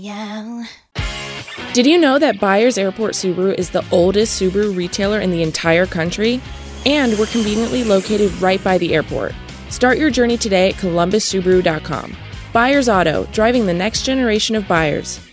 Yeah. Did you know that Byers Airport Subaru is the oldest Subaru retailer in the entire country? And we're conveniently located right by the airport. Start your journey today at columbussubaru.com. Byers Auto, driving the next generation of buyers.